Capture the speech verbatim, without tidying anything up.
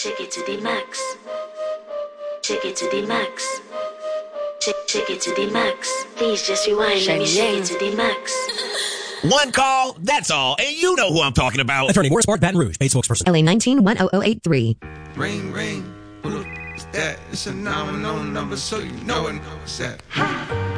Shake it to the max. Shake it to the max. Shake, shake it to the max. Please just rewind. Let me shake it to the max. One call, that's all. And you know who I'm talking about. Attorney Morris Park, Baton Rouge, paid spokesperson. L A nineteen one oh oh eight three. Ring, ring. Who the f- is that? It's a now unknown number, so you know it. What's that?